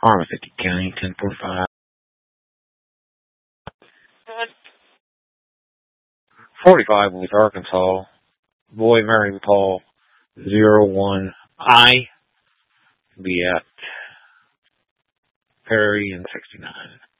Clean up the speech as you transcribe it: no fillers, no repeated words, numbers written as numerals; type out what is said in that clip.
Arma 50 County, 1045. 45 with Arkansas. Boy Mary Paul 01I. Be at Perry and 69.